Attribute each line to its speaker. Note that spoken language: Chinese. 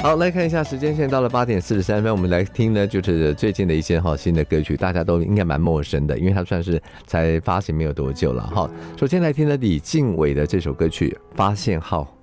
Speaker 1: 好，来看一下时间，现在到了8:43，我们来听呢，就是最近的一些新的歌曲，大家都应该蛮陌生的，因为它算是才发行没有多久了哈。首先来听呢李静伟的这首歌曲《发现号》。